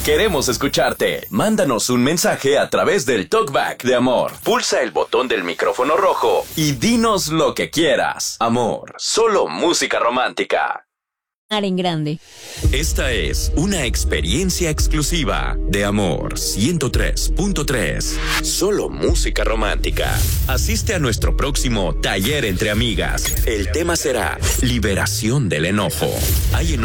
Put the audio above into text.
Queremos escucharte. Mándanos un mensaje a través del TalkBack de Amor. Pulsa el botón del micrófono rojo y dinos lo que quieras. Amor, solo música romántica. En grande. Esta es una experiencia exclusiva de Amor 103.3. Solo música romántica. Asiste a nuestro próximo taller entre amigas. El tema será liberación del enojo. Hay